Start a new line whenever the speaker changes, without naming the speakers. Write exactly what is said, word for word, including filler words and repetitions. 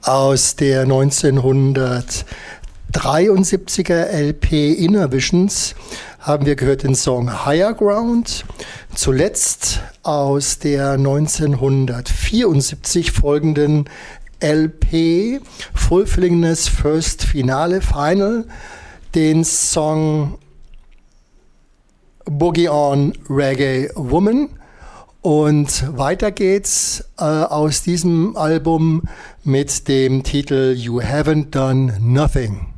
Aus der neunzehnhundertdreiundsiebziger L P Inner Visions haben wir gehört den Song Higher Ground. Zuletzt aus der neunzehnhundertvierundsiebzig folgenden L P Fulfillingness First Finale Final den Song Boogie On Reggae Woman. Und weiter geht's äh, aus diesem Album mit dem Titel You Haven't Done Nothing.